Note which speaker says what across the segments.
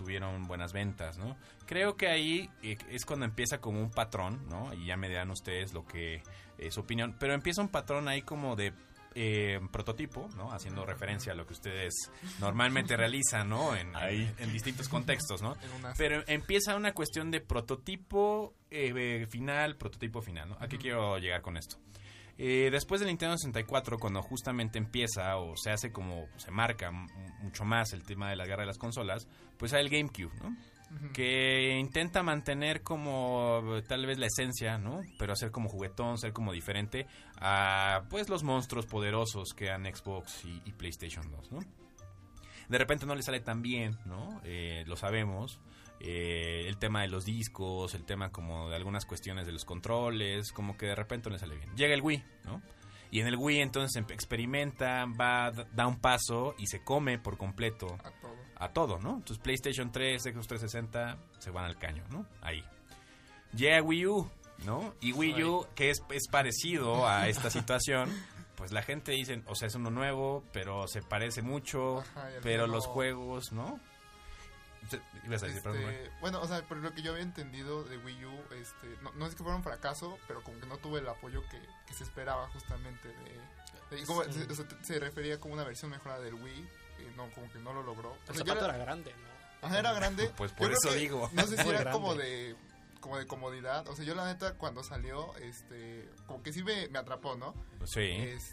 Speaker 1: tuvieron buenas ventas, ¿no? Creo que ahí es cuando empieza como un patrón, ¿no? Y ya me dirán ustedes lo que es su opinión, pero empieza un patrón ahí como de prototipo, ¿no? Haciendo referencia a lo que ustedes normalmente realizan, ¿no? En distintos contextos, ¿no? Pero empieza una cuestión de prototipo final, ¿no? ¿A qué quiero llegar con esto? Después del Nintendo 64, cuando justamente empieza o se hace como, se marca mucho más el tema de la guerra de las consolas, pues hay el GameCube, ¿no? Uh-huh. Que intenta mantener como tal vez la esencia, ¿no? Pero hacer como juguetón, ser como diferente a pues los monstruos poderosos que eran Xbox y PlayStation 2, ¿no? De repente no le sale tan bien, ¿no? Lo sabemos. El tema de los discos, el tema como de algunas cuestiones de los controles, como que de repente no le sale bien. Llega el Wii, ¿no? Y en el Wii entonces experimenta, da un paso y se come por completo a todo, ¿no? Entonces PlayStation 3, Xbox 360 se van al caño, ¿no? Ahí. Llega Wii U, ¿no? Y Wii U, que es parecido a esta situación, pues la gente dice, o sea, es uno nuevo, pero se parece mucho, pero los juegos, ¿no? ¿Ibas a decir,
Speaker 2: bueno, o sea, por lo que yo había entendido de Wii U, no es que fuera un fracaso, pero como que no tuvo el apoyo que se esperaba justamente como, se refería como una versión mejorada del Wii, no, como que no lo logró.
Speaker 3: El zapato era grande, ¿no?
Speaker 2: Ajá, era grande.
Speaker 1: Pues por eso digo.
Speaker 2: No sé si era grande. como de comodidad. O sea, yo la neta cuando salió, como que sí me atrapó, ¿no?
Speaker 1: Sí.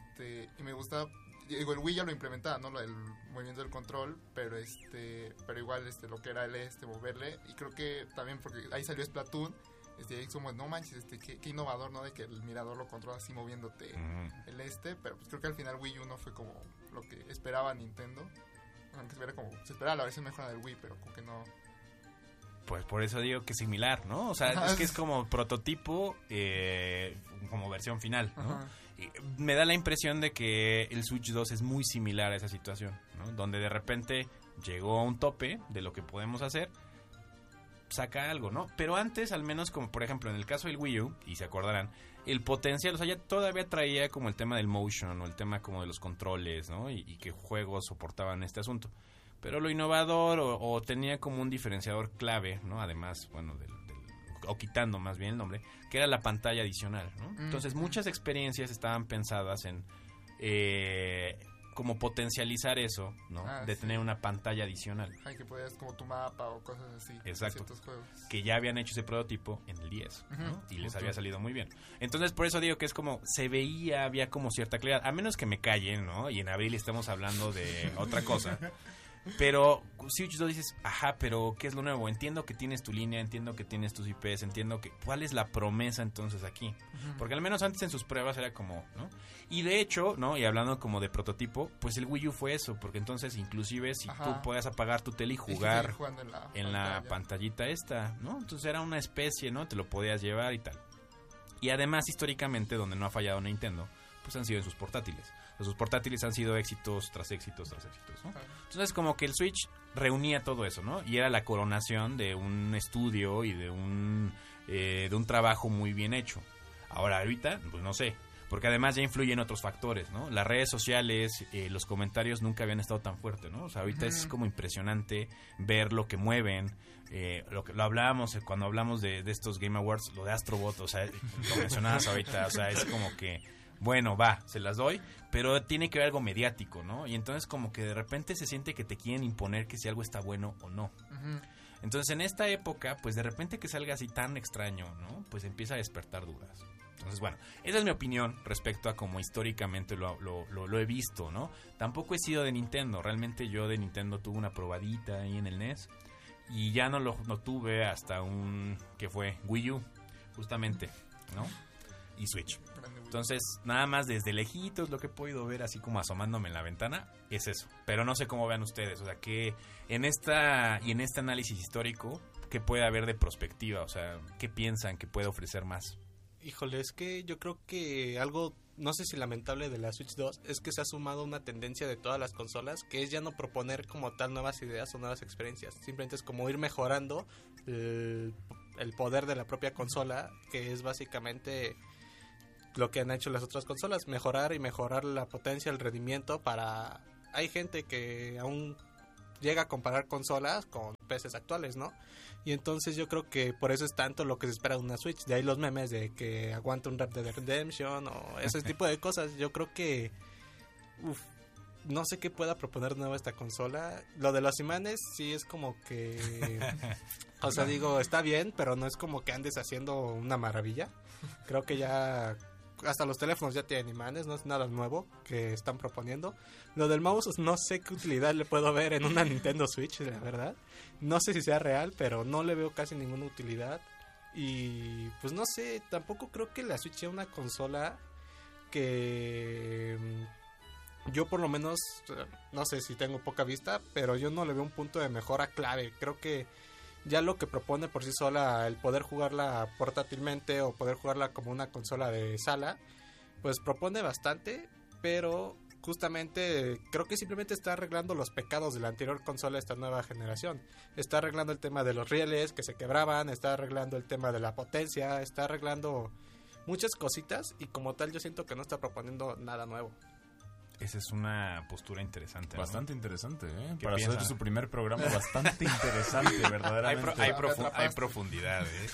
Speaker 2: Y me gusta. Digo, el Wii ya lo implementaba, ¿no? El movimiento del control, pero igual lo que era moverle, y creo que también porque ahí salió Splatoon, ahí somos, no manches, qué innovador, ¿no? De que el mirador lo controla así moviéndote pero pues creo que al final Wii U no fue como lo que esperaba Nintendo, aunque se esperaba la versión mejorada del Wii, pero como que no.
Speaker 1: Pues por eso digo que es similar, ¿no? O sea, es que es como prototipo, como versión final, ¿no? Y me da la impresión de que el Switch 2 es muy similar a esa situación, ¿no? Donde de repente llegó a un tope de lo que podemos hacer, saca algo, ¿no? Pero antes, al menos como por ejemplo en el caso del Wii U, y se acordarán, el potencial, o sea, ya todavía traía como el tema del motion o el tema como de los controles, ¿no? Y que juegos soportaban este asunto. Pero lo innovador o tenía como un diferenciador clave, ¿no? Además, bueno, o quitando más bien el nombre, que era la pantalla adicional, ¿no? Entonces muchas experiencias estaban pensadas en como potencializar eso, ¿no? De tener una pantalla adicional.
Speaker 2: Ay, que podías como tu mapa o cosas así.
Speaker 1: Exacto.
Speaker 2: Ciertos juegos.
Speaker 1: Que ya habían hecho ese prototipo en el 10, ¿no? Y les había salido muy bien. Entonces, por eso digo que es como, se veía, había como cierta claridad. A menos que me callen, ¿no? Y en abril estamos hablando de otra cosa. Pero Switch 2 dices, ajá, pero ¿qué es lo nuevo? Entiendo que tienes tu línea, entiendo que tienes tus IPs, entiendo que... ¿Cuál es la promesa entonces aquí? Porque al menos antes en sus pruebas era como, ¿no? Y de hecho, ¿no? Y hablando como de prototipo, pues el Wii U fue eso, porque entonces inclusive si tú puedes apagar tu tele y jugar en la pantallita esta, ¿no? Entonces era una especie, ¿no? Te lo podías llevar y tal. Y además, históricamente, donde no ha fallado Nintendo, pues han sido en sus portátiles. Sus portátiles han sido éxitos tras éxitos tras éxitos, ¿no? Entonces como que el Switch reunía todo eso, ¿no? Y era la coronación de un estudio y de un trabajo muy bien hecho. Ahora ahorita, pues no sé, porque además ya influyen otros factores, ¿no? Las redes sociales, los comentarios nunca habían estado tan fuertes, ¿no? O sea, ahorita es como impresionante ver lo que mueven, lo hablábamos cuando hablamos de estos Game Awards, lo de Astrobot, o sea, lo mencionabas ahorita, o sea, es como que... Bueno, se las doy, pero tiene que ver algo mediático, ¿no? Y entonces como que de repente se siente que te quieren imponer que si algo está bueno o no. Entonces en esta época, pues de repente que salga así tan extraño, ¿no? Pues empieza a despertar dudas. Entonces, bueno, esa es mi opinión respecto a cómo históricamente lo he visto, ¿no? Tampoco he sido de Nintendo, realmente yo de Nintendo tuve una probadita ahí en el NES y ya no tuve hasta que fue Wii U, justamente, ¿no? Y Switch. Entonces, nada más desde lejitos lo que he podido ver así como asomándome en la ventana es eso. Pero no sé cómo vean ustedes, o sea, que en este análisis histórico, ¿qué puede haber de perspectiva? O sea, ¿qué piensan que puede ofrecer más?
Speaker 3: Híjole, es que yo creo que algo, no sé si lamentable de la Switch 2, es que se ha sumado una tendencia de todas las consolas, que es ya no proponer como tal nuevas ideas o nuevas experiencias. Simplemente es como ir mejorando el poder de la propia consola, que es básicamente... lo que han hecho las otras consolas, mejorar la potencia, el rendimiento para... Hay gente que aún llega a comparar consolas con PCs actuales, ¿no? Y entonces yo creo que por eso es tanto lo que se espera de una Switch. De ahí los memes de que aguanta un Red Dead Redemption o ese tipo de cosas. Yo creo que... no sé qué pueda proponer nuevo esta consola. Lo de los imanes sí es como que... o sea, digo, está bien, pero no es como que andes haciendo una maravilla. Creo que ya... hasta los teléfonos ya tienen imanes, no es nada nuevo que están proponiendo. Lo del mouse, no sé qué utilidad le puedo ver en una Nintendo Switch, la verdad. No sé si sea real, pero no le veo casi ninguna utilidad. Y pues no sé, tampoco creo que la Switch sea una consola que... yo por lo menos, no sé si tengo poca vista, pero yo no le veo un punto de mejora clave. Creo que ya lo que propone por sí sola, el poder jugarla portátilmente o poder jugarla como una consola de sala, pues propone bastante, pero justamente creo que simplemente está arreglando los pecados de la anterior consola de esta nueva generación. Está arreglando el tema de los rieles que se quebraban, está arreglando el tema de la potencia, está arreglando muchas cositas y como tal yo siento que no está proponiendo nada nuevo.
Speaker 1: Esa es una postura interesante, ¿no?
Speaker 4: Bastante interesante, ¿eh?
Speaker 1: ¿Qué
Speaker 4: Para
Speaker 1: piensa?
Speaker 4: hacer su primer programa, bastante interesante, verdaderamente.
Speaker 1: Hay profundidad, ¿eh?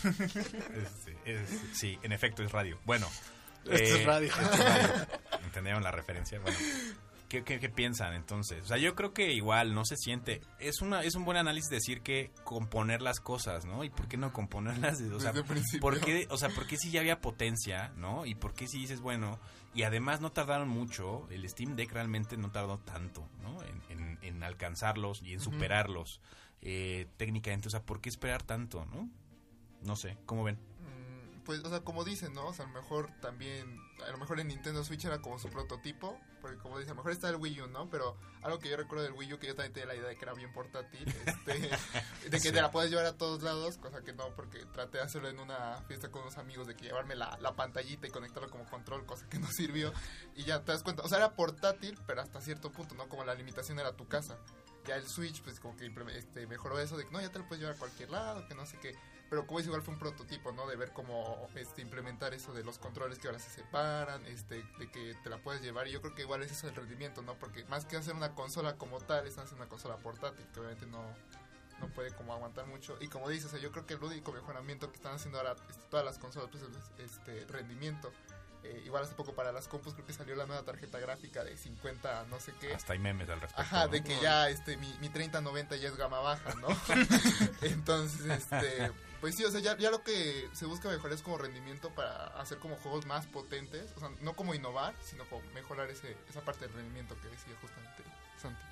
Speaker 1: Sí, en efecto es radio. Bueno.
Speaker 3: Esto es radio.
Speaker 1: ¿Entendieron la referencia? Bueno. ¿Qué piensan entonces? O sea, yo creo que igual no se siente. Es un buen análisis decir que componer las cosas, ¿no? ¿Y por qué no componerlas? O sea, ¿por qué si ya había potencia, ¿no? ¿Y por qué si dices, bueno, y además no tardaron mucho, el Steam Deck realmente no tardó tanto, ¿no? En alcanzarlos y en superarlos técnicamente. O sea, ¿por qué esperar tanto, no? No sé, ¿cómo ven?
Speaker 2: Pues, o sea, como dicen, ¿no? O sea, a lo mejor en Nintendo Switch era como su prototipo, porque como dicen, a lo mejor está el Wii U, ¿no? Pero algo que yo recuerdo del Wii U, que yo también tenía la idea de que era bien portátil, de que te la puedes llevar a todos lados, cosa que no, porque traté de hacerlo en una fiesta con unos amigos, de que llevarme la pantallita y conectarlo como control, cosa que no sirvió, y ya te das cuenta, o sea, era portátil, pero hasta cierto punto, ¿no? Como la limitación era tu casa. Ya el Switch, pues como que mejoró eso de que no, ya te lo puedes llevar a cualquier lado, que no sé qué. Pero como es igual fue un prototipo, ¿no? De ver cómo implementar eso de los controles que ahora se separan, de que te la puedes llevar. Y yo creo que igual es eso el rendimiento, ¿no? Porque más que hacer una consola como tal, están haciendo una consola portátil, que obviamente no puede como aguantar mucho. Y como dices, o sea, yo creo que el único mejoramiento que están haciendo ahora todas las consolas, pues es rendimiento. Igual hace poco para las compus creo que salió la nueva tarjeta gráfica de 50 no sé qué.
Speaker 1: Hasta hay memes al respecto.
Speaker 2: Ajá,
Speaker 1: ¿no?
Speaker 2: de que ya mi 3090 ya es gama baja, ¿no? Entonces, pues sí, o sea, ya lo que se busca mejorar es como rendimiento para hacer como juegos más potentes, o sea, no como innovar, sino como mejorar esa parte del rendimiento que decía justamente Santi.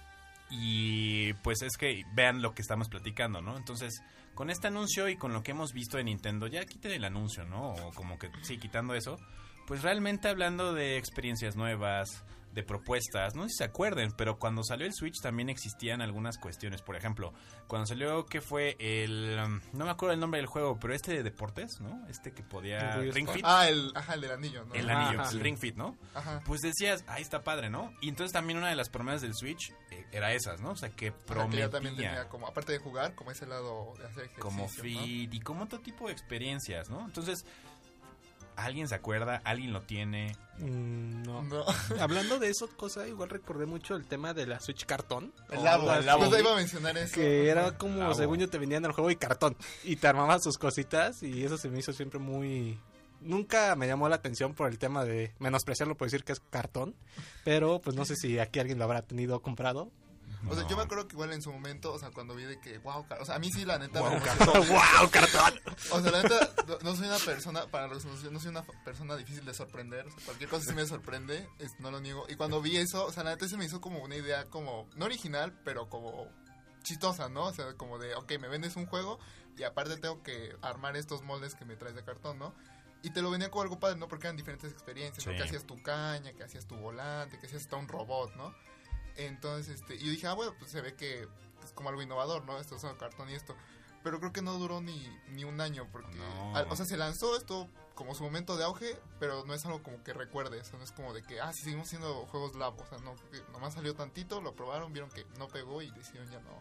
Speaker 1: Y pues es que vean lo que estamos platicando, ¿no? Entonces, con este anuncio y con lo que hemos visto de Nintendo, ya quiten el anuncio, ¿no? O como que sí, quitando eso, pues realmente hablando de experiencias nuevas, de propuestas, no sé si se acuerden, pero cuando salió el Switch también existían algunas cuestiones. Por ejemplo, cuando salió, ¿qué fue? No me acuerdo el nombre del juego, pero de deportes, ¿no? Que podía... Ring Fit.
Speaker 2: El del anillo, ¿no?
Speaker 1: El anillo,
Speaker 3: Ajá,
Speaker 1: el Ring Fit, ¿no?
Speaker 2: Ajá.
Speaker 1: Pues decías, ahí está padre, ¿no? Y entonces también una de las promesas del Switch era esas, ¿no? O sea, que prometía...
Speaker 2: Que ya también tenía como, aparte de jugar, como ese lado de hacer ejercicio,
Speaker 1: como fit,
Speaker 2: ¿no?
Speaker 1: Y como otro tipo de experiencias, ¿no? Entonces... ¿alguien se acuerda? ¿Alguien lo tiene?
Speaker 3: No. Hablando de eso, igual recordé mucho el tema de la Switch cartón.
Speaker 2: El Labo. Pues iba a mencionar eso.
Speaker 3: Que era como,
Speaker 1: Labo.
Speaker 3: según yo, te vendían el juego y cartón. Y te armaban sus cositas y eso se me hizo siempre muy... Nunca me llamó la atención por el tema de menospreciarlo por decir que es cartón. Pero pues no sé si aquí alguien lo habrá tenido o comprado.
Speaker 2: O sea,
Speaker 1: No.
Speaker 2: yo me acuerdo que igual en su momento, o sea, cuando vi de que, wow, o sea, a mí sí, la neta,
Speaker 3: ¡Wow, cartón!
Speaker 2: o sea, la neta, no soy una persona, para los no soy una persona difícil de sorprender, o sea, cualquier cosa sí me sorprende, no lo niego, y cuando vi eso, o sea, la neta se me hizo como una idea como, no original, pero como chistosa, ¿no? O sea, como de, ok, me vendes un juego, y aparte tengo que armar estos moldes que me traes de cartón, ¿no? Y te lo vendían como algo padre, ¿no? Porque eran diferentes experiencias,
Speaker 1: Sí.
Speaker 2: ¿no? Que hacías tu caña, que hacías tu volante, que hacías hasta un robot, ¿no? Entonces, y yo dije, bueno, pues se ve que es como algo innovador, ¿no? Esto es un cartón y esto. Pero creo que no duró ni un año, porque,
Speaker 1: No.
Speaker 2: o sea, se lanzó esto como su momento de auge, pero no es algo como que recuerde, o sea, no es como de que, sí, seguimos siendo juegos Labo, o sea, no, nomás salió tantito, lo probaron, vieron que no pegó y decidieron ya no.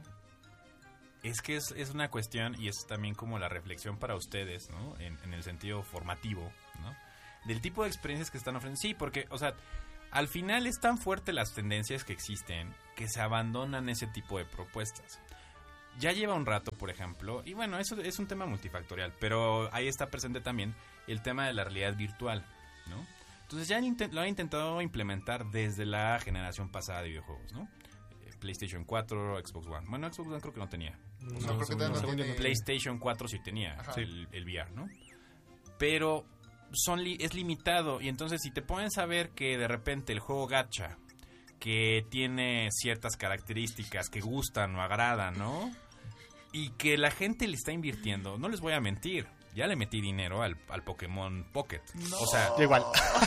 Speaker 1: Es que es una cuestión y es también como la reflexión para ustedes, ¿no? En el sentido formativo, ¿no? Del tipo de experiencias que están ofreciendo. Sí, porque, o sea, al final es tan fuerte las tendencias que existen que se abandonan ese tipo de propuestas. Ya lleva un rato, por ejemplo, y bueno, eso es un tema multifactorial, pero ahí está presente también el tema de la realidad virtual, ¿no? Entonces ya lo han intentado implementar desde la generación pasada de videojuegos, ¿no? PlayStation 4, Xbox One. Bueno, Xbox One creo que no tenía.
Speaker 2: No, creo que no tiene.
Speaker 1: PlayStation 4 sí tenía el VR, ¿no? Pero es limitado, y entonces si te ponen a ver que de repente el juego gacha, que tiene ciertas características que gustan o agradan, ¿no? Y que la gente le está invirtiendo, no les voy a mentir, ya le metí dinero al Pokémon Pocket.
Speaker 2: No.
Speaker 1: O sea,
Speaker 3: igual.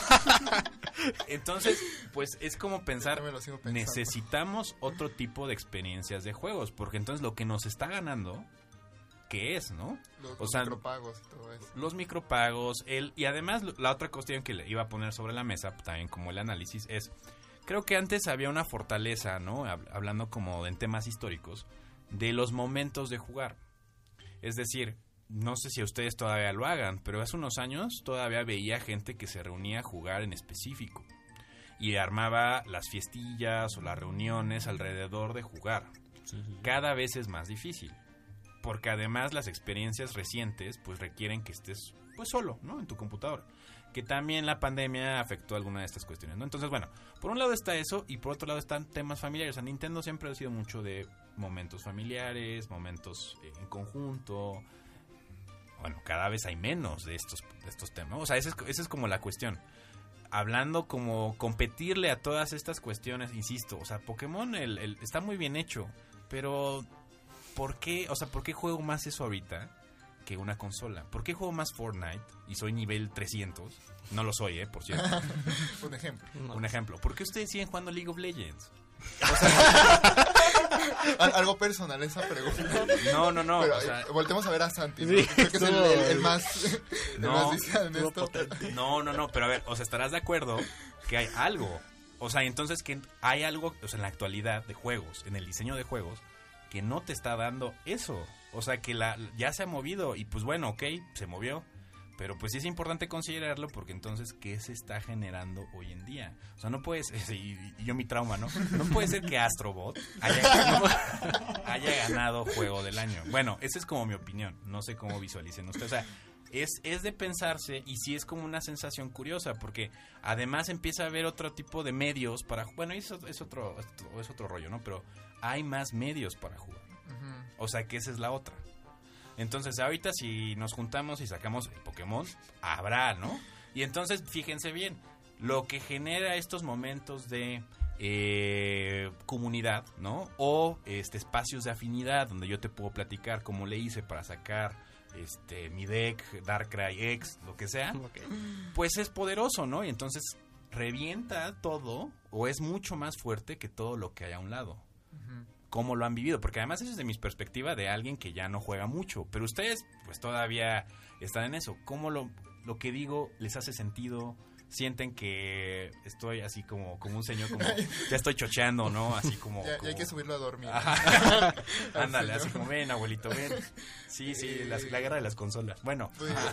Speaker 1: Entonces, pues es como pensar,
Speaker 2: Yo me lo sigo pensando.
Speaker 1: necesitamos otro tipo de experiencias de juegos, porque entonces lo que nos está ganando, ¿qué es, no?
Speaker 2: Los micropagos y todo eso.
Speaker 1: Los micropagos, y además la otra cuestión que le iba a poner sobre la mesa, también como el análisis, es, creo que antes había una fortaleza, ¿no? Hablando como en temas históricos, de los momentos de jugar. Es decir, no sé si ustedes todavía lo hagan, pero hace unos años todavía veía gente que se reunía a jugar en específico y armaba las fiestillas o las reuniones alrededor de jugar. Cada vez es más difícil, porque además las experiencias recientes pues requieren que estés pues solo, ¿no? En tu computadora, que también la pandemia afectó alguna de estas cuestiones, ¿no? Entonces, bueno, por un lado está eso y por otro lado están temas familiares. O sea, Nintendo siempre ha sido mucho de momentos familiares, momentos en conjunto. Bueno, cada vez hay menos de estos temas. O sea, esa es como la cuestión. Hablando como competirle a todas estas cuestiones, insisto, o sea, Pokémon está muy bien hecho, pero ¿por qué? O sea, ¿por qué juego más eso ahorita que una consola? ¿Por qué juego más Fortnite y soy nivel 300? No lo soy, por cierto.
Speaker 2: Un ejemplo.
Speaker 1: Un ejemplo. ¿Por qué ustedes siguen jugando League of Legends?
Speaker 2: O sea, algo personal esa pregunta.
Speaker 1: No.
Speaker 2: Pero,
Speaker 1: o sea,
Speaker 2: voltemos a ver a Santi, ¿no?
Speaker 3: Sí,
Speaker 2: Creo que es el más
Speaker 1: No,
Speaker 2: viciado en esto.
Speaker 1: No, pero a ver, o sea, estarás de acuerdo que hay algo. O sea, entonces que hay algo, o sea, en la actualidad de juegos, en el diseño de juegos, que no te está dando eso. O sea, que ya se ha movido y pues bueno, ok, se movió. Pero pues sí es importante considerarlo porque entonces, ¿qué se está generando hoy en día? O sea, no puedes, y yo mi trauma, ¿no? No puede ser que Astrobot haya ganado Juego del Año. Bueno, esa es como mi opinión, no sé cómo visualicen ustedes. O sea, es de pensarse y sí es como una sensación curiosa porque además empieza a haber otro tipo de medios para... Bueno, eso es otro rollo, ¿no? Pero hay más medios para jugar. O sea, que esa es la otra. Entonces, ahorita si nos juntamos y sacamos el Pokémon, habrá, ¿no? Y entonces, fíjense bien, lo que genera estos momentos de comunidad, ¿no? O espacios de afinidad donde yo te puedo platicar cómo le hice para sacar mi deck, Darkrai X, lo que sea, pues es poderoso, ¿no? Y entonces revienta todo o es mucho más fuerte que todo lo que hay a un lado. Cómo lo han vivido, porque además eso es de mi perspectiva de alguien que ya no juega mucho, pero ustedes pues todavía están en eso. ¿Cómo lo que digo les hace sentido? ¿Sienten que estoy así como un señor, como ya estoy chocheando, ¿no? Así como...
Speaker 2: Ya hay que subirlo a dormir.
Speaker 1: Ándale, así como, ven abuelito, ven. Sí, la guerra de las consolas. Bueno.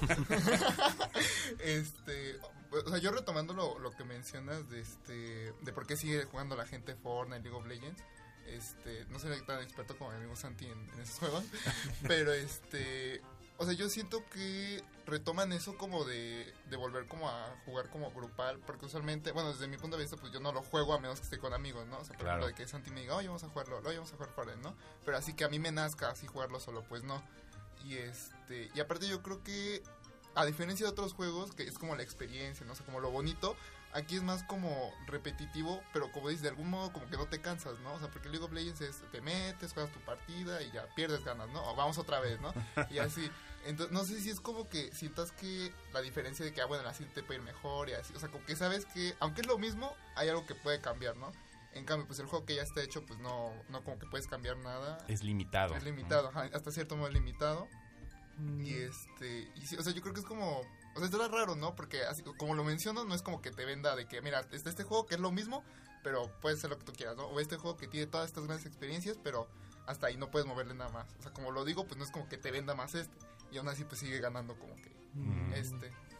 Speaker 2: O sea, yo retomando lo que mencionas de por qué sigue jugando la gente Fortnite, League of Legends. No soy tan experto como mi amigo Santi en esos juegos, pero o sea, yo siento que retoman eso como de volver como a jugar como grupal, porque usualmente, bueno, desde mi punto de vista, pues yo no lo juego a menos que esté con amigos, ¿no? O sea, por ejemplo, de que Santi me diga, oye, vamos a jugarlo, oye, vamos a jugar Fortnite, ¿no? Pero así que a mí me nazca así jugarlo solo, pues no. Y aparte yo creo que, a diferencia de otros juegos, que es como la experiencia, ¿no? O sea, como lo bonito, aquí es más como repetitivo, pero como dices, de algún modo como que no te cansas, ¿no? O sea, porque League of Legends es, te metes, juegas tu partida y ya pierdes ganas, ¿no? O vamos otra vez, ¿no? Y así. Entonces, no sé si es como que sientas que la diferencia de que, bueno, así te puede ir mejor y así. O sea, como que sabes que, aunque es lo mismo, hay algo que puede cambiar, ¿no? En cambio, pues el juego que ya está hecho, pues no como que puedes cambiar nada.
Speaker 1: Es limitado.
Speaker 2: Es limitado, ajá, hasta cierto modo es limitado. Y sí, o sea, yo creo que es como... O sea, esto es raro, ¿no? Porque así como lo menciono, no es como que te venda de que, mira, este juego que es lo mismo, pero puedes hacer lo que tú quieras, ¿no? O este juego que tiene todas estas grandes experiencias, pero hasta ahí no puedes moverle nada más. O sea, como lo digo, pues no es como que te venda más y aún así pues sigue ganando como que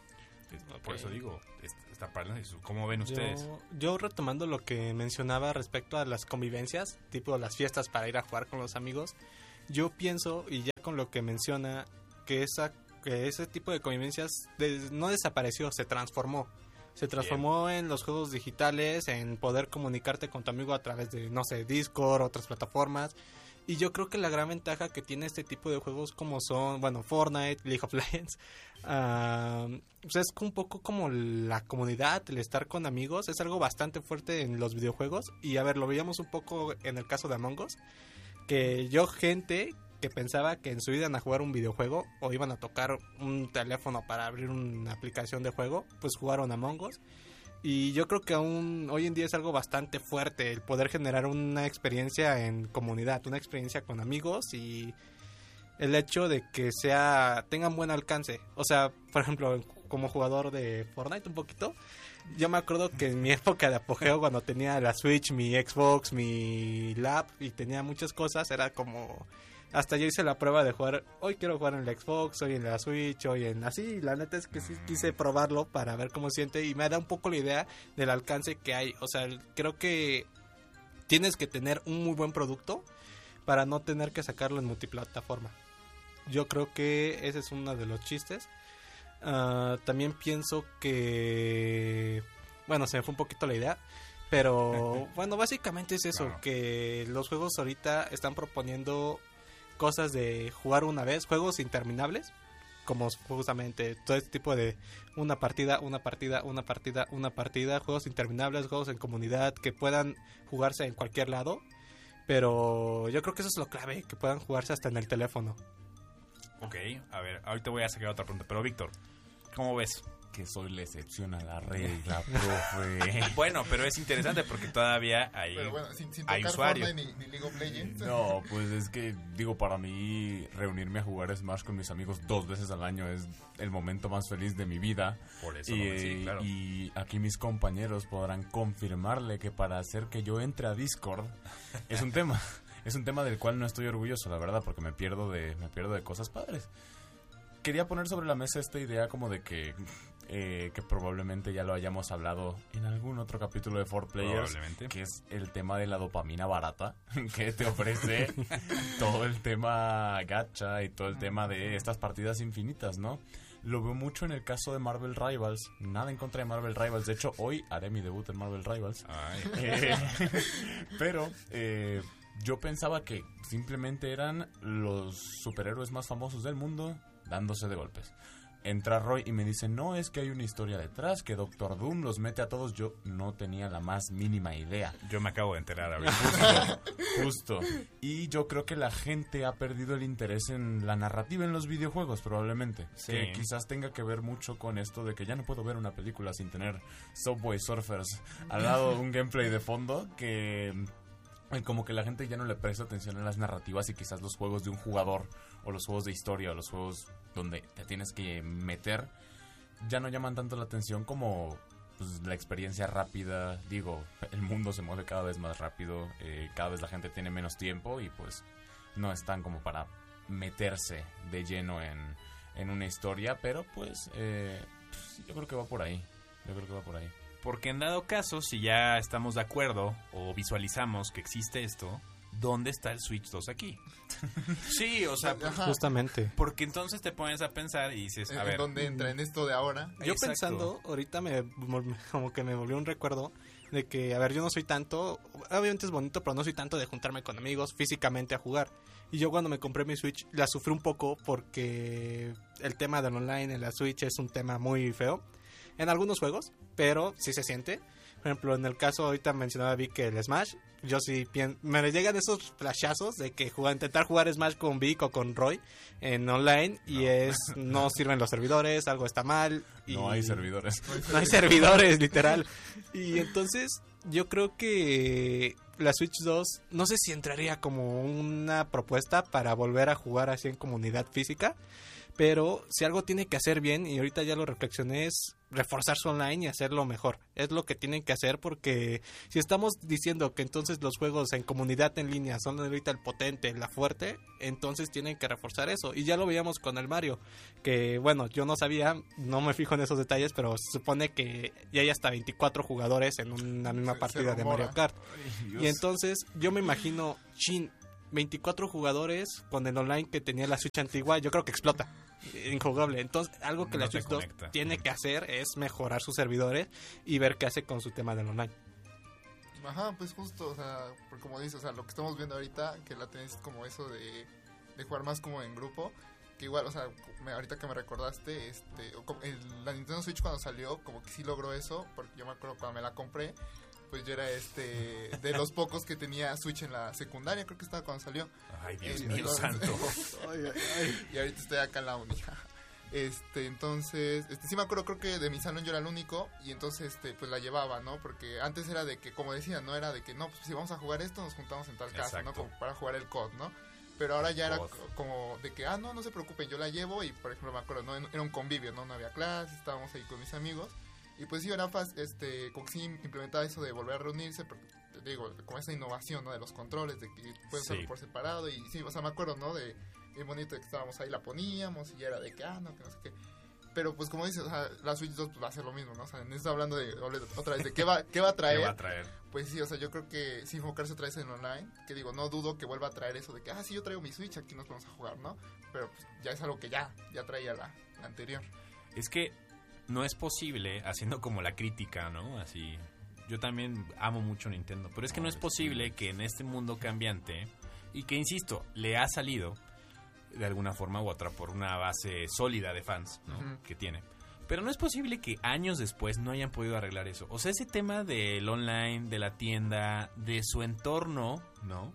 Speaker 1: Por eso digo, está padre. ¿Cómo ven ustedes?
Speaker 3: Yo retomando lo que mencionaba respecto a las convivencias, tipo las fiestas para ir a jugar con los amigos, yo pienso, y ya con lo que menciona, que ese tipo de convivencias no desapareció, se transformó. Se transformó en los juegos digitales, en poder comunicarte con tu amigo a través de, no sé, Discord, otras plataformas. Y yo creo que la gran ventaja que tiene este tipo de juegos como son, bueno, Fortnite, League of Legends, pues es un poco como la comunidad, el estar con amigos, es algo bastante fuerte en los videojuegos. Y a ver, lo veíamos un poco en el caso de Among Us, que gente que pensaba que en su vida iban a jugar un videojuego o iban a tocar un teléfono para abrir una aplicación de juego, pues jugaron Among Us. Y yo creo que aún hoy en día es algo bastante fuerte el poder generar una experiencia en comunidad, una experiencia con amigos y el hecho de que tengan buen alcance. O sea, por ejemplo, como jugador de Fortnite un poquito, yo me acuerdo que en mi época de apogeo, cuando tenía la Switch, mi Xbox, mi Lab y tenía muchas cosas, era como... Hasta yo hice la prueba de jugar, hoy quiero jugar en el Xbox, hoy en la Switch, hoy en así, la neta es que sí quise probarlo para ver cómo siente y me da un poco la idea del alcance que hay. O sea, creo que tienes que tener un muy buen producto para no tener que sacarlo en multiplataforma. Yo creo que ese es uno de los chistes. También pienso que... Bueno, se me fue un poquito la idea. Pero bueno, básicamente es eso, claro. Que los juegos ahorita están proponiendo cosas de jugar una vez, juegos interminables, como justamente todo este tipo de una partida, juegos interminables, juegos en comunidad que puedan jugarse en cualquier lado, pero yo creo que eso es lo clave, que puedan jugarse hasta en el teléfono.
Speaker 1: Ok, a ver, ahorita voy a sacar otra pregunta, pero Víctor, ¿cómo ves?
Speaker 4: Que soy la excepción a la regla, profe.
Speaker 1: Bueno, pero es interesante porque todavía hay,
Speaker 2: pero bueno, sin tocar
Speaker 1: hay usuarios.
Speaker 2: Fortnite ni League of Legends.
Speaker 4: No, pues es que, digo, para mí reunirme a jugar Smash con mis amigos 2 veces al año es el momento más feliz de mi vida.
Speaker 1: Por eso
Speaker 4: sí, claro. Y aquí mis compañeros podrán confirmarle que para hacer que yo entre a Discord es un tema. Es un tema del cual no estoy orgulloso, la verdad, porque me pierdo de cosas padres. Quería poner sobre la mesa esta idea como de que probablemente ya lo hayamos hablado en algún otro capítulo de 4Players, que es el tema de la dopamina barata que te ofrece todo el tema gacha y todo el tema de estas partidas infinitas, ¿no? Lo veo mucho en el caso de Marvel Rivals. Nada en contra de Marvel Rivals. De hecho, hoy haré mi debut en Marvel Rivals. Pero yo pensaba que simplemente eran los superhéroes más famosos del mundo dándose de golpes. Entra Roy y me dice, no, es que hay una historia detrás, que Doctor Doom los mete a todos. Yo no tenía la más mínima idea.
Speaker 1: Yo me acabo de enterar ahora.
Speaker 4: Justo. Y yo creo que la gente ha perdido el interés en la narrativa en los videojuegos, probablemente.
Speaker 1: Sí.
Speaker 4: Que quizás tenga que ver mucho con esto de que ya no puedo ver una película sin tener Subway Surfers al lado de un gameplay de fondo, que como que la gente ya no le presta atención a las narrativas y quizás los juegos de un jugador o los juegos de historia o los juegos donde te tienes que meter ya no llaman tanto la atención como pues, la experiencia rápida. Digo, el mundo se mueve cada vez más rápido, cada vez la gente tiene menos tiempo y pues no están como para meterse de lleno en una historia, pero pues yo creo que va por ahí.
Speaker 1: Porque en dado caso, si ya estamos de acuerdo o visualizamos que existe esto, ¿dónde está el Switch 2 aquí? Sí, o sea,
Speaker 3: justamente.
Speaker 1: Porque entonces te pones a pensar y dices, a ver,
Speaker 2: ¿dónde entra en esto de ahora?
Speaker 3: Yo pensando, ahorita como que me volvió un recuerdo de que, a ver, yo no soy tanto, obviamente es bonito, pero no soy tanto de juntarme con amigos físicamente a jugar. Y yo cuando me compré mi Switch la sufrí un poco porque el tema del online en la Switch es un tema muy feo. En algunos juegos, pero sí se siente. Por ejemplo, en el caso, ahorita mencionaba Vic que el Smash, yo sí me llegan esos flashazos de que intentar jugar Smash con Vic o con Roy en online y no sirven los servidores, algo está mal. Y
Speaker 4: no hay servidores.
Speaker 3: No hay servidores, literal. Y entonces yo creo que la Switch 2, no sé si entraría como una propuesta para volver a jugar así en comunidad física, pero si algo tiene que hacer bien, y ahorita ya lo reflexioné, es reforzar su online y hacerlo mejor. Es lo que tienen que hacer, porque si estamos diciendo que entonces los juegos en comunidad en línea son ahorita el potente, la fuerte, entonces tienen que reforzar eso. Y ya lo veíamos con el Mario, que bueno, yo no sabía, no me fijo en esos detalles, pero se supone que ya hay hasta 24 jugadores en una misma partida de Mario Kart. Y entonces yo me imagino, 24 jugadores con el online que tenía la Switch antigua, yo creo que explota. Injugable. Entonces, algo que la Switch 2 tiene que hacer es mejorar sus servidores y ver qué hace con su tema del online.
Speaker 2: Ajá, pues justo, o sea, como dices, o sea, lo que estamos viendo ahorita, que la tenés como eso de jugar más como en grupo, que igual, o sea, ahorita que me recordaste, la Nintendo Switch cuando salió, como que sí logró eso, porque yo me acuerdo cuando me la compré, pues yo era de los pocos que tenía Switch en la secundaria, creo que estaba cuando salió.
Speaker 1: Ay, Dios mío santo.
Speaker 2: Y ahorita estoy acá en la uni. Entonces, sí me acuerdo, creo que de mi salón yo era el único, y entonces, pues la llevaba, ¿no? Porque antes era de que, como decía, no era de que, no, pues si vamos a jugar esto, nos juntamos en tal casa, ¿no? Como para jugar el COD, ¿no? Pero ahora ya era como de que, no se preocupen, yo la llevo, y por ejemplo me acuerdo, ¿no? Era un convivio, ¿no? No había clases, estábamos ahí con mis amigos. Y pues sí, era fácil, como que sí implementaba eso de volver a reunirse, porque, te digo, como esa innovación, ¿no? De los controles, de que puedes usarlo por separado, y sí, o sea, me acuerdo, ¿no? De bien bonito de que estábamos ahí, la poníamos, y ya era de que, no, que no sé qué. Pero pues como dices, o sea, la Switch 2 pues, va a hacer lo mismo, ¿no? O sea, en eso hablando de otra vez de qué va a traer.
Speaker 1: ¿Qué va a traer?
Speaker 2: Pues sí, o sea, yo creo que sí enfocarse otra vez en online, que digo, no dudo que vuelva a traer eso de que, sí, yo traigo mi Switch, aquí nos vamos a jugar, ¿no? Pero pues ya es algo que ya traía la anterior.
Speaker 1: Es que no es posible, haciendo como la crítica, ¿no? Así, yo también amo mucho Nintendo, pero es que no es posible que en este mundo cambiante, y que, insisto, le ha salido de alguna forma u otra por una base sólida de fans, ¿no? Que tiene. Pero no es posible que años después no hayan podido arreglar eso. O sea, ese tema del online, de la tienda, de su entorno, ¿no?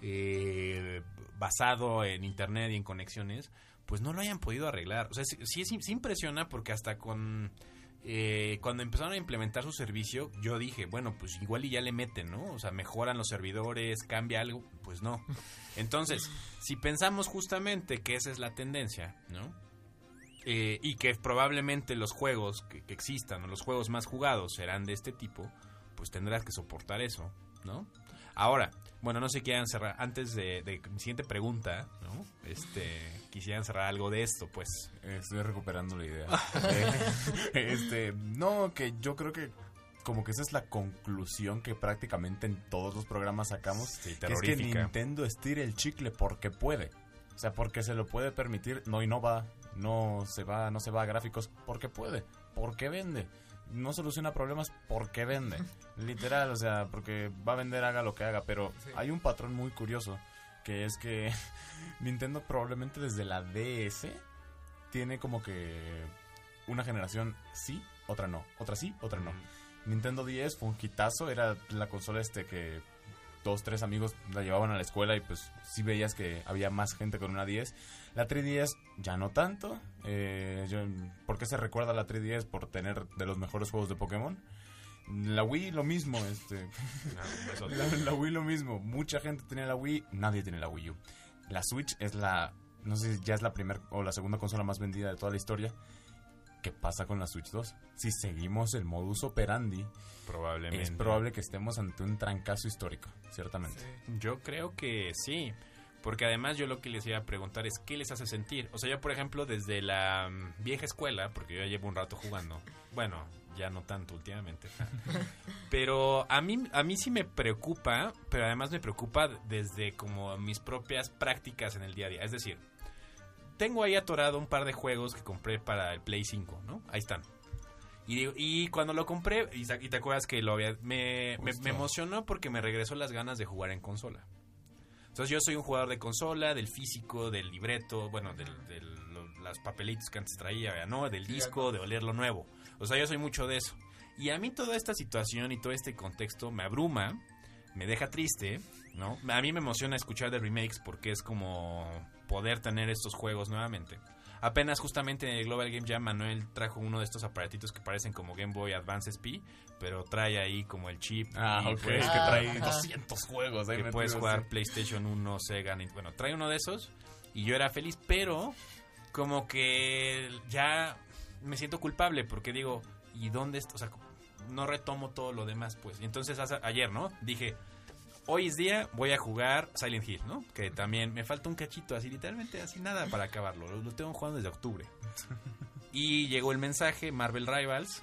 Speaker 1: Basado en internet y en conexiones, pues no lo hayan podido arreglar. O sea, sí impresiona, porque hasta cuando empezaron a implementar su servicio, yo dije, bueno, pues igual y ya le meten, ¿no? O sea, mejoran los servidores, cambia algo, pues no. Entonces, si pensamos justamente que esa es la tendencia, ¿no? Y que probablemente los juegos que existan, o los juegos más jugados serán de este tipo, pues tendrás que soportar eso, ¿no? Ahora, bueno, no sé si quieran cerrar, antes de mi siguiente pregunta, ¿no? Quisieran cerrar algo de esto, pues.
Speaker 4: Estoy recuperando la idea. No, que yo creo que como que esa es la conclusión que prácticamente en todos los programas sacamos,
Speaker 1: sí,
Speaker 4: que es que Nintendo estira el chicle porque puede. O sea, porque se lo puede permitir, no innova, no se va a gráficos, porque puede, porque vende. No soluciona problemas porque vende. Literal, o sea, porque va a vender, haga lo que haga. Pero sí, hay un patrón muy curioso, que es que Nintendo probablemente desde la DS tiene como que una generación sí, otra no, otra sí, otra no. Nintendo 10 fue un hitazo, era la consola que 2, 3 amigos la llevaban a la escuela, y pues sí veías que había más gente con una 10. La 3DS ya no tanto. ¿Por qué se recuerda a la 3DS? Por tener de los mejores juegos de Pokémon. La Wii lo mismo. La Wii lo mismo. Mucha gente tenía la Wii, nadie tiene la Wii U. La Switch es no sé si ya es la primera o la segunda consola más vendida de toda la historia. ¿Qué pasa con la Switch 2? Si seguimos el modus operandi,
Speaker 1: probablemente
Speaker 4: es probable que estemos ante un trancazo histórico, ciertamente.
Speaker 1: Sí. Yo creo que sí, porque además yo lo que les iba a preguntar es ¿qué les hace sentir? O sea, yo por ejemplo desde la vieja escuela, porque yo ya llevo un rato jugando, bueno, ya no tanto últimamente, pero a mí sí me preocupa, pero además me preocupa desde como mis propias prácticas en el día a día, es decir, tengo ahí atorado un par de juegos que compré para el Play 5, ¿no? Ahí están. Y cuando lo compré, y te acuerdas que me emocionó porque me regresó las ganas de jugar en consola. Entonces yo soy un jugador de consola, del físico, del libreto, bueno, de los papelitos que antes traía, ¿no? Del disco, de oler lo nuevo. O sea, yo soy mucho de eso. Y a mí toda esta situación y todo este contexto me abruma, me deja triste, ¿no? A mí me emociona escuchar de remakes porque es como poder tener estos juegos nuevamente. Apenas justamente en el Global Game Jam Manuel trajo uno de estos aparatitos que parecen como Game Boy Advance SP, pero trae ahí como el chip.
Speaker 4: Ok, que trae 200 juegos.
Speaker 1: Que puedes jugar PlayStation 1, Sega, bueno, trae uno de esos y yo era feliz, pero como que ya me siento culpable porque digo, ¿y dónde está? O sea, no retomo todo lo demás, pues. Y entonces ayer, ¿no? Dije, hoy es día, voy a jugar Silent Hill, ¿no? Que también me falta un cachito, así literalmente, así nada para acabarlo. Lo tengo jugando desde octubre. Y llegó el mensaje, Marvel Rivals.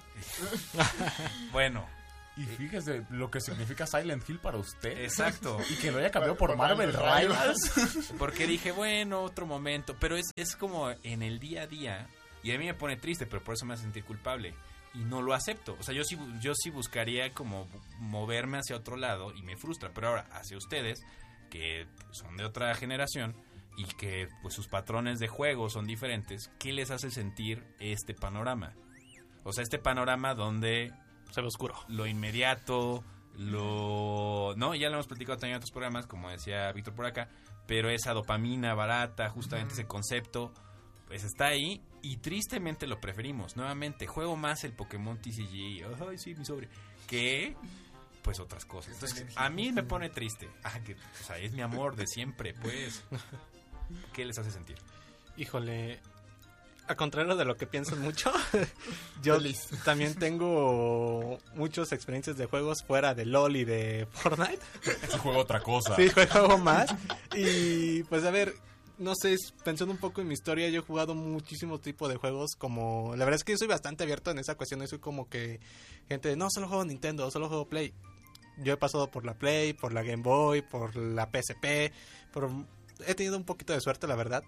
Speaker 1: Bueno.
Speaker 4: Y fíjese lo que significa Silent Hill para usted.
Speaker 1: Exacto.
Speaker 4: Y que lo haya cambiado por Marvel Rivals.
Speaker 1: Porque dije, bueno, otro momento. Pero es como en el día a día. Y a mí me pone triste, pero por eso me hace sentir culpable. Y no lo acepto. O sea, yo sí buscaría como moverme hacia otro lado y me frustra. Pero ahora, hacia ustedes, que son de otra generación y que pues sus patrones de juego son diferentes, ¿qué les hace sentir este panorama? O sea, este panorama donde
Speaker 3: se ve oscuro.
Speaker 1: Lo inmediato, no, ya lo hemos platicado también en otros programas, como decía Víctor por acá, pero esa dopamina barata, justamente ese concepto, pues está ahí y tristemente lo preferimos. Nuevamente, juego más el Pokémon TCG, ay sí, mi sobre, que pues otras cosas. Entonces, a mí me pone triste. O sea, es mi amor de siempre, pues. ¿Qué les hace sentir?
Speaker 3: Híjole, a contrario de lo que piensan mucho, yo también tengo muchas experiencias de juegos fuera de LOL y de Fortnite.
Speaker 4: Sí, juego otra cosa.
Speaker 3: Sí, juego más. Y pues a ver, no sé, pensando un poco en mi historia, yo he jugado muchísimos tipos de juegos, como la verdad es que yo soy bastante abierto en esa cuestión. Yo soy como que gente de, no, solo juego Nintendo, solo juego Play. Yo he pasado por la Play, por la Game Boy, por la PSP, he tenido un poquito de suerte, la verdad,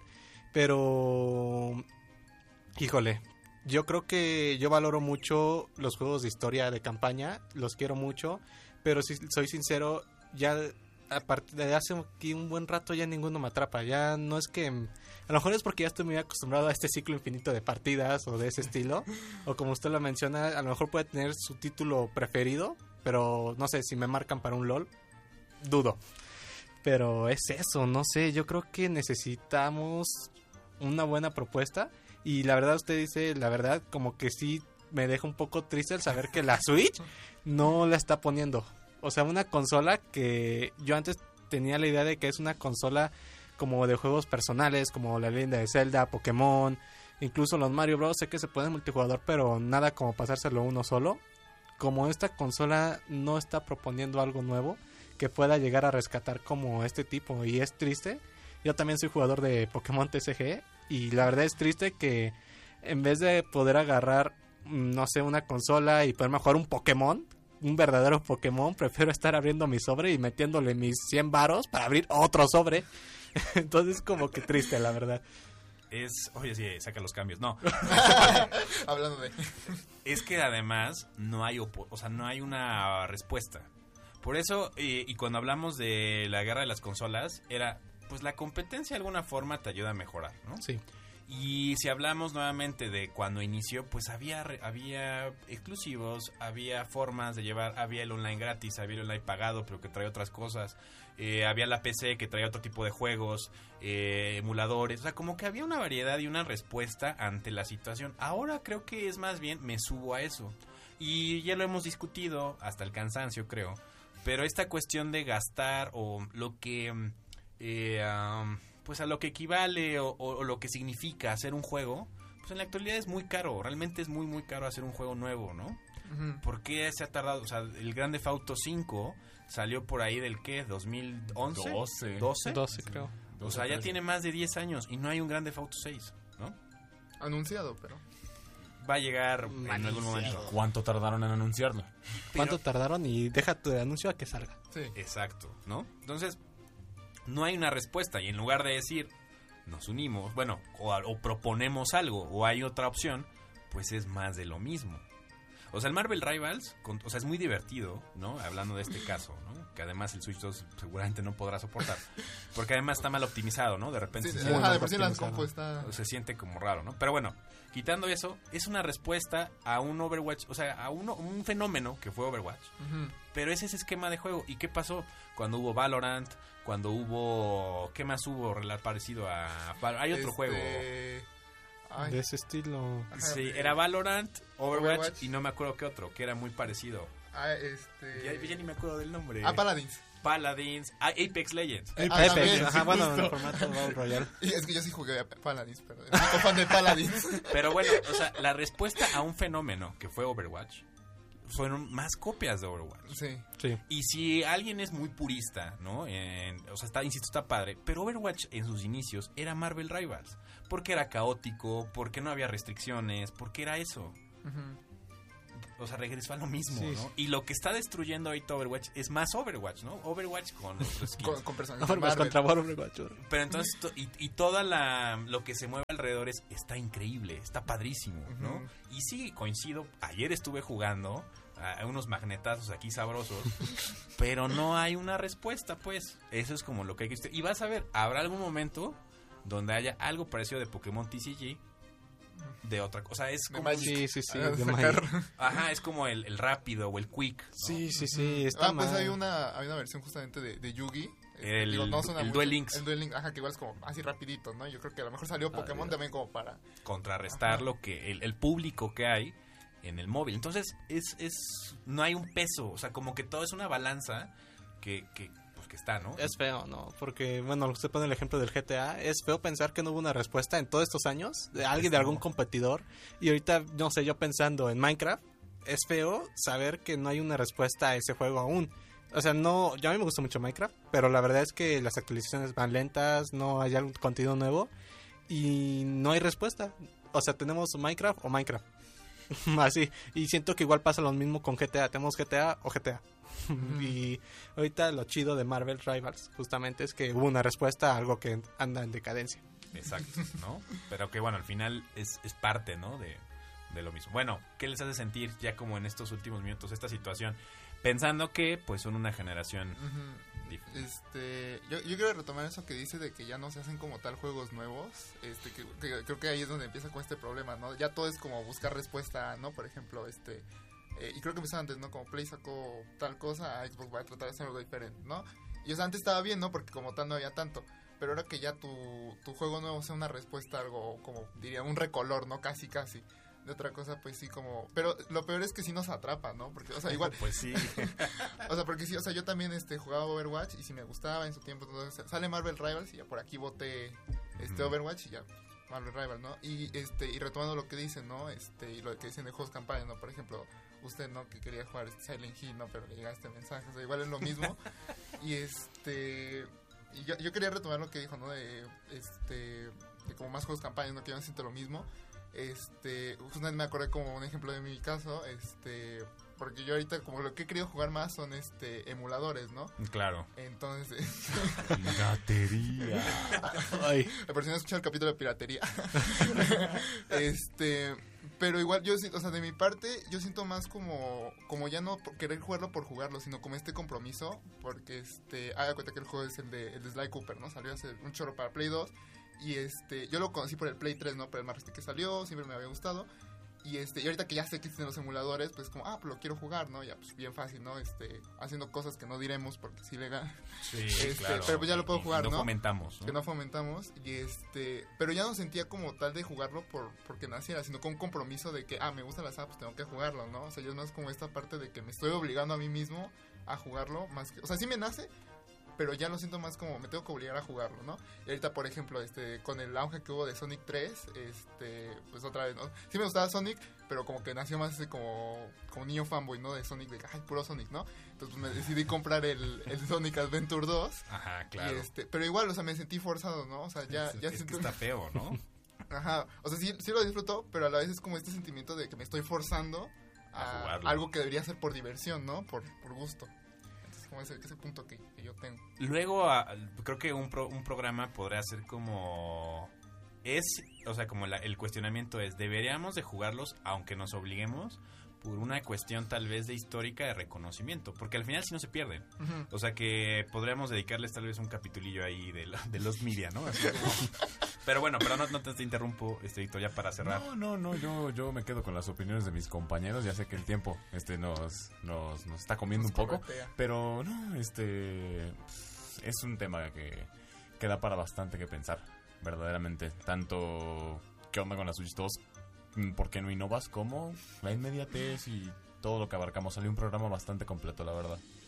Speaker 3: pero híjole, yo creo que yo valoro mucho los juegos de historia de campaña, los quiero mucho, pero si soy sincero, ya a partir de hace aquí un buen rato ya ninguno me atrapa. Ya no es que, a lo mejor es porque ya estoy muy acostumbrado a este ciclo infinito de partidas o de ese estilo, o como usted lo menciona, a lo mejor puede tener su título preferido, pero no sé, si me marcan para un LOL, dudo. Pero es eso, no sé, yo creo que necesitamos una buena propuesta. Y la verdad, usted dice, la verdad, como que sí me deja un poco triste el saber que la Switch no la está poniendo. O sea, una consola que yo antes tenía la idea de que es una consola como de juegos personales, como la leyenda de Zelda, Pokémon, incluso los Mario Bros. Sé que se puede multijugador, pero nada como pasárselo uno solo. Como esta consola no está proponiendo algo nuevo que pueda llegar a rescatar como este tipo, y es triste. Yo también soy jugador de Pokémon TCG y la verdad es triste que en vez de poder agarrar, no sé, una consola y poderme jugar un Pokémon, un verdadero Pokémon, prefiero estar abriendo mi sobre y metiéndole mis 100 varos para abrir otro sobre. Entonces como que triste, la verdad.
Speaker 1: Oye, sí, saca los cambios. No.
Speaker 2: Hablando de...
Speaker 1: Es que además no hay no hay una respuesta. Por eso, y cuando hablamos de la guerra de las consolas, era, pues la competencia de alguna forma te ayuda a mejorar, ¿no?
Speaker 3: Sí.
Speaker 1: Y si hablamos nuevamente de cuando inició, pues había exclusivos, había formas de llevar, había el online gratis, había el online pagado, pero que trae otras cosas, había la PC que traía otro tipo de juegos, emuladores, o sea, como que había una variedad y una respuesta ante la situación. Ahora creo que es más bien, me subo a eso. Y ya lo hemos discutido hasta el cansancio, creo. Pero esta cuestión de gastar o lo que, pues a lo que equivale o lo que significa hacer un juego, pues en la actualidad es muy caro. Realmente es muy, muy caro hacer un juego nuevo, ¿no?
Speaker 2: Uh-huh.
Speaker 1: ¿Por qué se ha tardado? O sea, el Grand Theft Auto 5 salió por ahí del, ¿qué? ¿2011?
Speaker 3: 12 creo.
Speaker 1: O sea, ya tiene más de 10 años y no hay un Grand Theft Auto 6, ¿no?
Speaker 2: Anunciado, pero...
Speaker 1: Va a llegar en algún momento.
Speaker 4: ¿Cuánto tardaron en anunciarlo?
Speaker 3: ¿Cuánto tardaron? Y deja tu anuncio a que salga.
Speaker 2: Sí.
Speaker 1: Exacto, ¿no? Entonces, no hay una respuesta. Y en lugar de decir, nos unimos, bueno, o proponemos algo, o hay otra opción, pues es más de lo mismo. O sea, el Marvel Rivals, o sea, es muy divertido, ¿no? Hablando de este caso, ¿no? Que además el Switch 2 seguramente no podrá soportar. Porque además está mal optimizado, ¿no? De repente
Speaker 2: Sí,
Speaker 1: se,
Speaker 2: de por sí la compu está...
Speaker 1: se siente como raro, ¿no? Pero bueno, quitando eso, es una respuesta a un Overwatch, o sea, a un fenómeno que fue Overwatch.
Speaker 2: Uh-huh.
Speaker 1: Pero es ese esquema de juego. ¿Y qué pasó? Cuando hubo Valorant, cuando hubo... ¿Qué más hubo parecido a... Hay otro juego...
Speaker 2: Ay.
Speaker 3: De ese estilo.
Speaker 2: Ajá,
Speaker 1: Sí, era Valorant, Overwatch y no me acuerdo qué otro, que era muy parecido.
Speaker 2: Ah,
Speaker 1: Ya ni me acuerdo del nombre.
Speaker 2: Paladins.
Speaker 1: Paladins, Apex Legends.
Speaker 3: Apex,
Speaker 2: también, sí,
Speaker 3: bueno,
Speaker 2: justo.
Speaker 3: en formato Battle Royale.
Speaker 2: Y es que yo sí jugué a Paladins, pero soy fan de Paladins.
Speaker 1: Pero bueno, o sea, la respuesta a un fenómeno que fue Overwatch fueron más copias de Overwatch.
Speaker 2: Sí.
Speaker 3: Sí.
Speaker 1: Y si alguien es muy purista, ¿no? O sea, insisto, está padre. Pero Overwatch en sus inicios era Marvel Rivals. Porque era caótico, porque no había restricciones, porque era eso. O sea, regresó a lo mismo,
Speaker 3: Sí,
Speaker 1: ¿no?
Speaker 3: sí.
Speaker 1: Y lo que está destruyendo ahorita Overwatch es más Overwatch, ¿no? Overwatch con otros skins.
Speaker 2: Con personajes de
Speaker 3: Overwatch
Speaker 2: Marvel.
Speaker 3: contra Overwatch.
Speaker 1: Pero entonces, y toda lo que se mueve alrededor está increíble, está padrísimo, ¿no?
Speaker 2: Ujú.
Speaker 1: Y sí, coincido, ayer estuve jugando a unos magnetazos aquí sabrosos, pero no hay una respuesta, pues. Eso es como lo que hay que... Y vas a ver, habrá algún momento donde haya algo parecido de Pokémon TCG, de otra cosa. Es
Speaker 2: De
Speaker 1: como...
Speaker 2: Magic.
Speaker 3: Sí,
Speaker 2: Ah,
Speaker 3: de
Speaker 2: sacar.
Speaker 3: Magic.
Speaker 1: Ajá, es como el rápido o el quick, ¿no?
Speaker 3: Sí, está
Speaker 2: Pues
Speaker 3: mal.
Speaker 2: hay una versión justamente de Yugi.
Speaker 1: El
Speaker 2: suena
Speaker 1: Duel
Speaker 2: mucho.
Speaker 1: Links.
Speaker 2: El Duel Links, ajá, que igual es como así rapidito, ¿no? Yo creo que a lo mejor salió Pokémon también como para...
Speaker 1: Contrarrestar
Speaker 2: Ajá.
Speaker 1: lo que el público que hay en el móvil. Entonces, no hay un peso, o sea, como que todo es una balanza que está, ¿no?
Speaker 3: Es feo, ¿no? Porque, bueno, usted pone el ejemplo del GTA. Es feo pensar que no hubo una respuesta en todos estos años de alguien, de algún competidor. Y ahorita, no sé, yo pensando en Minecraft, es feo saber que no hay una respuesta a ese juego aún. O sea, no, yo a mí me gusta mucho Minecraft, pero la verdad es que las actualizaciones van lentas, no hay algún contenido nuevo y no hay respuesta. O sea, tenemos Minecraft o Minecraft. Así. Y siento que igual pasa lo mismo con GTA. Tenemos GTA o GTA. Y ahorita lo chido de Marvel Rivals justamente es que hubo una respuesta a algo que anda en decadencia.
Speaker 1: Exacto, ¿no? Pero que bueno, al final es parte, ¿no? De lo mismo. Bueno, ¿qué les hace sentir ya como en estos últimos minutos esta situación? Pensando que pues son una generación
Speaker 2: Ujú.
Speaker 1: diferente.
Speaker 2: Yo quiero retomar eso que dice de que ya no se hacen como tal juegos nuevos, que creo que ahí es donde empieza con este problema, ¿no? Ya todo es como buscar respuesta, ¿no? Por ejemplo, y creo que empezó antes, ¿no? Como Play sacó tal cosa, a Xbox va a tratar de hacer algo diferente, ¿no? Y o sea, antes estaba bien, ¿no? Porque como tal no había tanto, pero ahora que ya tu juego nuevo sea una respuesta a algo como, diría, un recolor, ¿no? Casi. De otra cosa, pues sí, como... Pero lo peor es que sí nos atrapa, ¿no? Porque, o sea, igual...
Speaker 1: Pues sí.
Speaker 2: O sea, porque sí, o sea, yo también jugaba Overwatch y si me gustaba en su tiempo, todo eso, sale Marvel Rivals y ya por aquí boté Overwatch y ya Marvel Rivals, ¿no? Y retomando lo que dicen, ¿no? Y lo que dicen de juegos campaña, ¿no? Por ejemplo, usted, ¿no? Que quería jugar Silent Hill, ¿no? Pero le llega este mensaje, o sea, igual es lo mismo. Y y yo quería retomar lo que dijo, ¿no? De como más juegos campaña, ¿no? Que yo no siento lo mismo. Justamente me acordé como un ejemplo de mi caso, porque yo ahorita como lo que he querido jugar más son emuladores, ¿no?
Speaker 1: Claro.
Speaker 2: Entonces,
Speaker 4: Piratería.
Speaker 3: Ay,
Speaker 2: por si no escuchado el capítulo de piratería. Pero igual yo siento, o sea, de mi parte yo siento más como ya no querer jugarlo por jugarlo, sino como compromiso, porque haga cuenta que el juego es el de Sly Cooper, ¿no? Salió hace un chorro para Play 2 y yo lo conocí por el Play 3, ¿no? Por el más reciente que salió, siempre me había gustado. Y ahorita que ya sé que existen los emuladores, pues como, pues lo quiero jugar, ¿no? Ya, pues bien fácil, ¿no? Haciendo cosas que no diremos porque sí legal.
Speaker 1: Sí, claro.
Speaker 2: Pero pues ya lo puedo jugar,
Speaker 1: no
Speaker 2: ¿no?
Speaker 1: fomentamos, ¿no?
Speaker 2: Que no fomentamos. Y pero ya no sentía como tal de jugarlo porque naciera, sino con un compromiso de que, me gusta la saga, pues tengo que jugarlo, ¿no? O sea, yo no es como esta parte de que me estoy obligando a mí mismo a jugarlo, más que, o sea, sí me nace, pero ya lo siento más como me tengo que obligar a jugarlo, ¿no? Y ahorita, por ejemplo, con el auge que hubo de Sonic 3, pues otra vez, ¿no? Sí me gustaba Sonic, pero como que nació más como niño fanboy, ¿no? De Sonic, de puro Sonic, ¿no? Entonces me decidí comprar el Sonic Adventure 2.
Speaker 1: Ajá, claro.
Speaker 2: Pero igual, o sea, me sentí forzado, ¿no? O sea, ya
Speaker 1: es que
Speaker 2: siento...
Speaker 1: está feo, ¿no?
Speaker 2: Ajá, o sea, sí lo disfruto, pero a la vez es como este sentimiento de que me estoy forzando
Speaker 1: A
Speaker 2: a
Speaker 1: jugarlo.
Speaker 2: algo que debería ser por diversión, ¿no? Por gusto. Entonces, como ese punto que yo tengo.
Speaker 1: Luego, creo que un programa podría ser como... o sea, como el cuestionamiento es, ¿deberíamos de jugarlos aunque nos obliguemos? Por una cuestión tal vez de histórica de reconocimiento, porque al final sí no se pierden.
Speaker 2: Uh-huh.
Speaker 1: O sea que podríamos dedicarles tal vez un capitulillo ahí de los media, ¿no? Así como... Pero bueno, no te interrumpo, Víctor, ya para cerrar.
Speaker 4: No, yo me quedo con las opiniones de mis compañeros. Ya sé que el tiempo nos está comiendo un poco, pero no, es un tema que da para bastante que pensar, verdaderamente. Tanto qué onda con la Switch 2, por qué no innovas, como la inmediatez y todo lo que abarcamos. Salió un programa bastante completo, la verdad.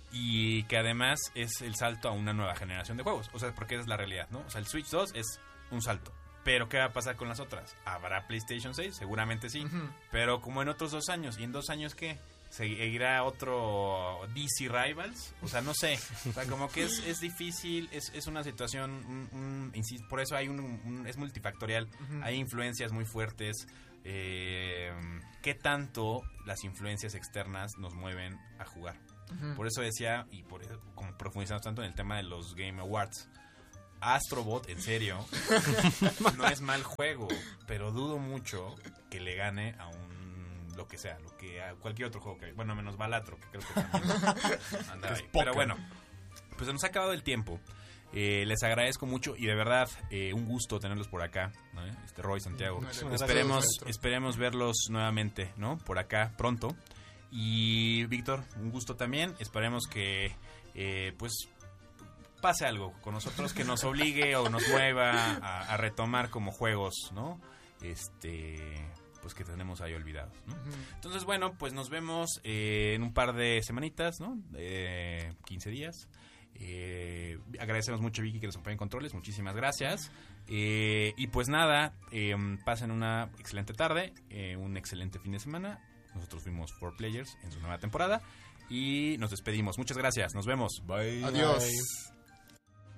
Speaker 1: y que además es el salto a una nueva generación de juegos. O sea, porque esa es la realidad, ¿no? O sea, el Switch 2 es un salto. Pero ¿qué va a pasar con las otras? ¿Habrá PlayStation 6? Seguramente sí. Pero como en otros 2 años. ¿Y en 2 años qué? ¿Seguirá otro DC Rivals? O sea, no sé. O sea, como que es difícil. Es una situación... insisto, por eso hay es multifactorial. Hay influencias muy fuertes. ¿Qué tanto las influencias externas nos mueven a jugar? Por eso decía, y por eso, como profundizamos tanto en el tema de los Game Awards, Astrobot, en serio, no es mal juego, pero dudo mucho que le gane a lo que sea, a cualquier otro juego que, bueno, menos Balatro, que creo que también anda ahí. Pero bueno, pues se nos ha acabado el tiempo. Les agradezco mucho y de verdad un gusto tenerlos por acá, ¿no? Roy, Santiago. Esperemos verlos nuevamente, ¿no? Por acá pronto. Y Víctor, un gusto también. Esperemos que pues pase algo con nosotros que nos obligue o nos mueva a retomar como juegos, ¿no? Pues que tenemos ahí olvidados, ¿no? Entonces, bueno, pues nos vemos en un par de semanitas, ¿no? 15 días. Agradecemos mucho a Vicky que nos acompañe en controles, muchísimas gracias. Y pues nada, pasen una excelente tarde, un excelente fin de semana. Nosotros fuimos 4Players en su nueva temporada y nos despedimos. Muchas gracias, nos vemos.
Speaker 4: Bye.
Speaker 2: Adiós. Bye.